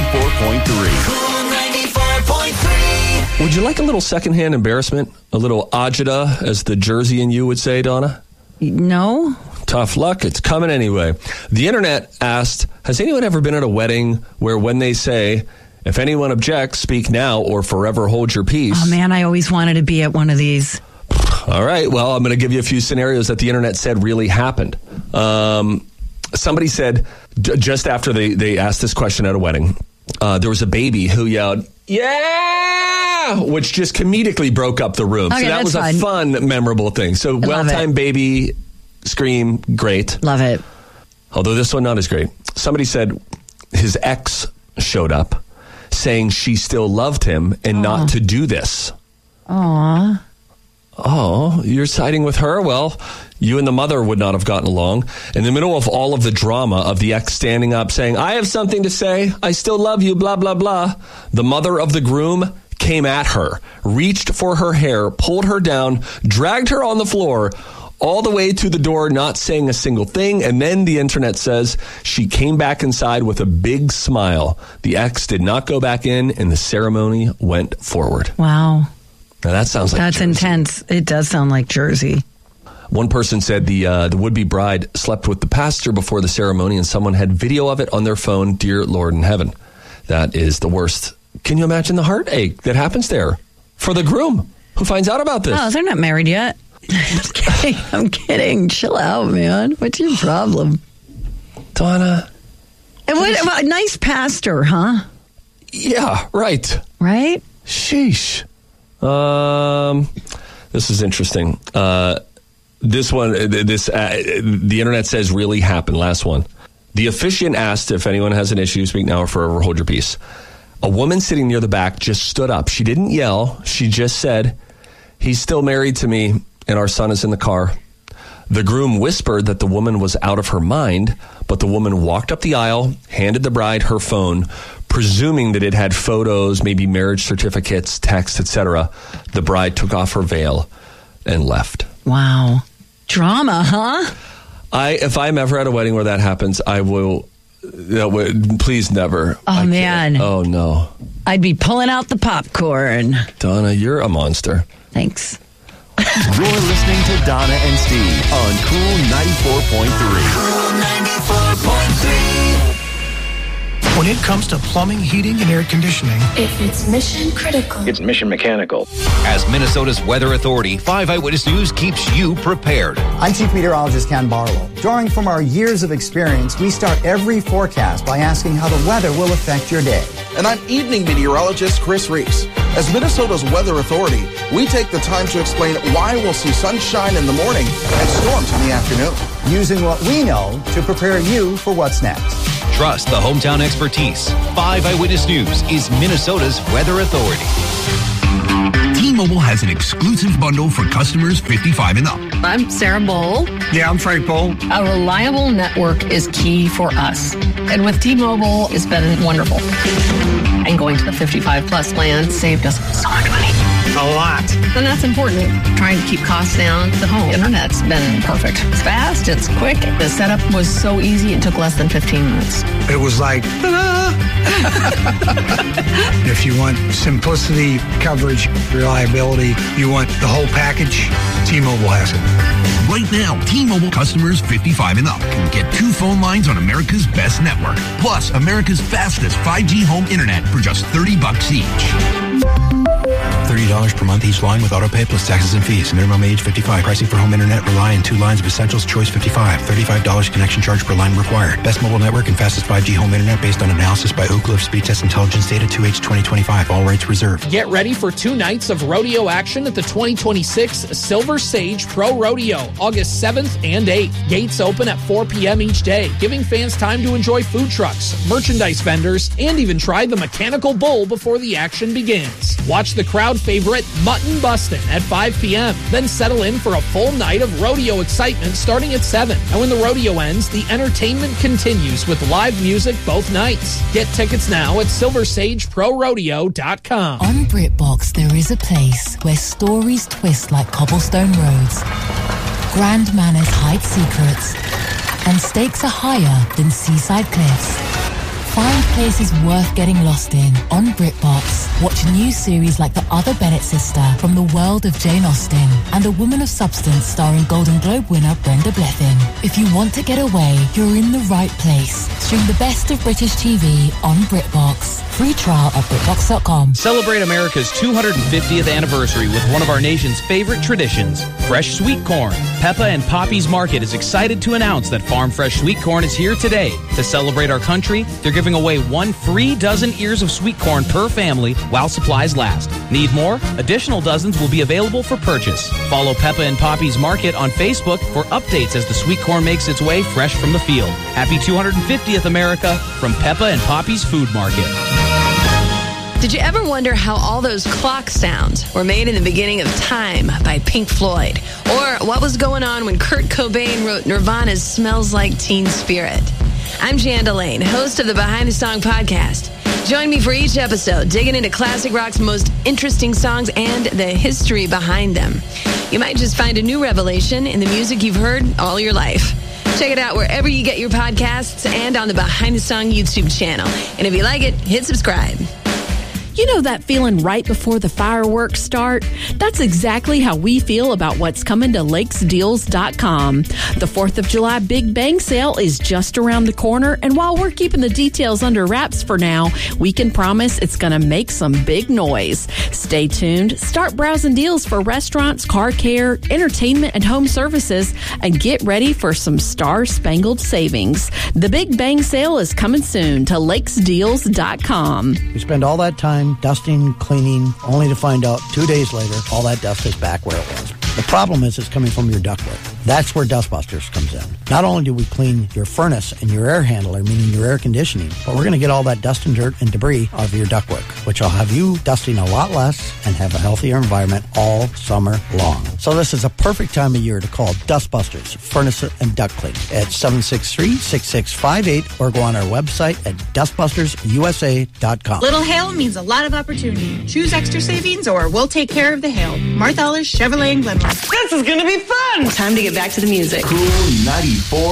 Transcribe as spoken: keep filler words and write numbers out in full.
ninety-four point three. Cool ninety-four point three. Would you like a little secondhand embarrassment? A little agita, as the Jersey in you would say, Donna? No. Tough luck. It's coming anyway. The internet asked, has anyone ever been at a wedding where when they say, if anyone objects, speak now or forever hold your peace? Oh, man, I always wanted to be at one of these. All right. Well, I'm going to give you a few scenarios that the internet said really happened. Um, somebody said, d- just after they, they asked this question at a wedding, uh, there was a baby who yelled, yeah, which just comedically broke up the room. Okay, so that was fun. a fun, memorable thing. So well-timed baby scream, great. Love it. Although this one not as great. Somebody said his ex showed up saying she still loved him and Aww. Not to do this. Aww. Oh, you're siding with her? Well, you and the mother would not have gotten along. In the middle of all of the drama of the ex standing up saying, I have something to say. I still love you, blah, blah, blah. The mother of the groom came at her, reached for her hair, pulled her down, dragged her on the floor, all the way to the door, not saying a single thing. And then the internet says she came back inside with a big smile. The ex did not go back in, and the ceremony went forward. Wow. Now that sounds like That's Jersey. intense. It does sound like Jersey. One person said the uh, the would-be bride slept with the pastor before the ceremony, and someone had video of it on their phone. Dear Lord in heaven. That is the worst. Can you imagine the heartache that happens there for the groom who finds out about this? Oh, they're not married yet. I'm kidding. I'm kidding. Chill out, man. What's your problem? Donna. And what about a nice pastor, huh? Yeah, right. Right? Sheesh. Um, this is interesting. Uh, this one, this uh, the internet says really happened. Last one. The officiant asked if anyone has an issue, speak now or forever hold your peace. A woman sitting near the back just stood up. She didn't yell. She just said, he's still married to me and our son is in the car. The groom whispered that the woman was out of her mind, but the woman walked up the aisle, handed the bride her phone, presuming that it had photos, maybe marriage certificates, texts, et cetera. The bride took off her veil and left. Wow. Drama, huh? I, if I'm ever at a wedding where that happens, I will, that would, please never. Oh, I man. can't. Oh, no. I'd be pulling out the popcorn. Donna, you're a monster. Thanks. You're listening to Donna and Steve on Cool ninety-four point three. Cool ninety-four point three. When it comes to plumbing, heating, and air conditioning, if it's mission critical, it's mission mechanical. As Minnesota's weather authority, five Eyewitness News keeps you prepared. I'm Chief Meteorologist Ken Barlow. Drawing from our years of experience, we start every forecast by asking how the weather will affect your day. And I'm evening meteorologist Chris Reese. As Minnesota's weather authority, we take the time to explain why we'll see sunshine in the morning and storms in the afternoon. Using what we know to prepare you for what's next. Trust the hometown expertise. five Eyewitness News is Minnesota's weather authority. T-Mobile has an exclusive bundle for customers fifty-five and up. I'm Sarah Bowl. Yeah, I'm Frank Bowl. A reliable network is key for us. And with T-Mobile, it's been wonderful. And going to the fifty-five plus plan saved us so much money. A lot. And that's important. Trying to keep costs down. The home internet's been perfect. It's fast, it's quick. The setup was so easy, it took less than fifteen minutes. It was like, ta-da! If you want simplicity, coverage, reliability, you want the whole package, T-Mobile has it. Right now, T-Mobile customers fifty-five and up can get two phone lines on America's best network, plus America's fastest five G home internet for just thirty bucks each. thirty dollars per month each line with autopay plus taxes and fees. Minimum age fifty-five. Pricing for home internet rely on two lines of Essentials Choice fifty-five. thirty-five dollars connection charge per line required. Best mobile network and fastest five G home internet based on analysis by Oak Cliff Speed Test Intelligence Data two H twenty twenty-five. All rates reserved. Get ready for two nights of rodeo action at the twenty twenty-six Silver Sage Pro Rodeo, August seventh and eighth. Gates open at four p.m. each day, giving fans time to enjoy food trucks, merchandise vendors, and even try the mechanical bull before the action begins. Watch the crowd favorite Mutton Bustin' at five p.m. Then settle in for a full night of rodeo excitement starting at seven. And when the rodeo ends, the entertainment continues with live music both nights. Get tickets now at silver sage pro rodeo dot com. On BritBox, there is a place where stories twist like cobblestone roads, grand manners hide secrets, and stakes are higher than seaside cliffs. Find places worth getting lost in on BritBox. Watch new series like The Other Bennett Sister from the world of Jane Austen and A Woman of Substance starring Golden Globe winner Brenda Blethyn. If you want to get away, you're in the right place. Stream the best of British T V on BritBox. Free trial at BritBox dot com. Celebrate America's two hundred fiftieth anniversary with one of our nation's favorite traditions, fresh sweet corn. Peppa and Poppy's Market is excited to announce that Farm Fresh Sweet Corn is here today. To celebrate our country, they're giving away one free dozen ears of sweet corn per family while supplies last. Need more? Additional dozens will be available for purchase. Follow Peppa and Poppy's Market on Facebook for updates as the sweet corn makes its way fresh from the field. Happy two hundred fiftieth, America, from Peppa and Poppy's Food Market. Did you ever wonder how all those clock sounds were made in the beginning of Time by Pink Floyd? Or what was going on when Kurt Cobain wrote Nirvana's Smells Like Teen Spirit? I'm Jan Delane, host of the Behind the Song podcast. Join me for each episode, digging into classic rock's most interesting songs and the history behind them. You might just find a new revelation in the music you've heard all your life. Check it out wherever you get your podcasts and on the Behind the Song YouTube channel. And if you like it, hit subscribe. You know that feeling right before the fireworks start? That's exactly how we feel about what's coming to lakes deals dot com. The fourth of July Big Bang Sale is just around the corner, and while we're keeping the details under wraps for now, we can promise it's going to make some big noise. Stay tuned, start browsing deals for restaurants, car care, entertainment, and home services, and get ready for some star-spangled savings. The Big Bang Sale is coming soon to lakes deals dot com. We spend all that time dusting, cleaning, only to find out two days later, all that dust is back where it was. The problem is it's coming from your ductwork. That's where Dustbusters comes in. Not only do we clean your furnace and your air handler, meaning your air conditioning, but we're going to get all that dust and dirt and debris out of your ductwork, which will have you dusting a lot less and have a healthier environment all summer long. So this is a perfect time of year to call Dustbusters Furnace and Duct Cleaning at seven six three, six six five eight or go on our website at dustbusters u s a dot com. Little hail means a lot of opportunity. Choose extra savings or we'll take care of the hail. Marthalis Chevrolet in Glenmore. This is going to be fun. Time to get back to the music. Cool ninety-four.